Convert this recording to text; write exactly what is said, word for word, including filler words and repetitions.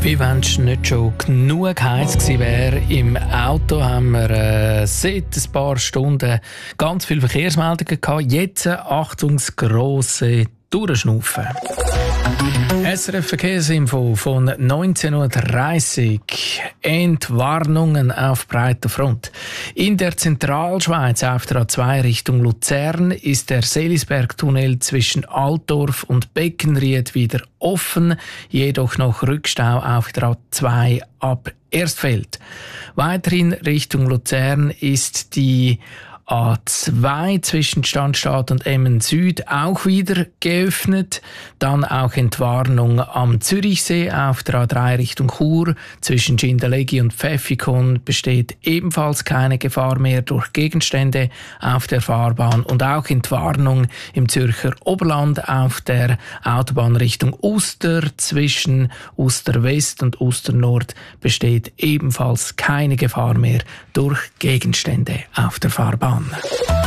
Wie wenn es nicht schon genug heiß gewesen wäre im Auto, haben wir äh, seit ein paar Stunden ganz viele Verkehrsmeldungen gehabt. Jetzt, Achtung, das grosse Durchschnaufen. S R F Verkehrsinfo von neunzehn Uhr dreißig. Entwarnungen auf breiter Front. In der Zentralschweiz auf der A zwei Richtung Luzern ist der Seelisbergtunnel zwischen Altdorf und Beckenried wieder offen, jedoch noch Rückstau auf der A zwei ab Erstfeld. Weiterhin Richtung Luzern ist die A zwei zwischen Standstadt und Emmen Süd auch wieder geöffnet. Dann auch Entwarnung am Zürichsee auf der A drei Richtung Chur. Zwischen Schindellegi und Pfäffikon besteht ebenfalls keine Gefahr mehr durch Gegenstände auf der Fahrbahn. Und auch Entwarnung im Zürcher Oberland auf der Autobahn Richtung Uster. Zwischen Uster West und Uster Nord besteht ebenfalls keine Gefahr mehr durch Gegenstände auf der Fahrbahn.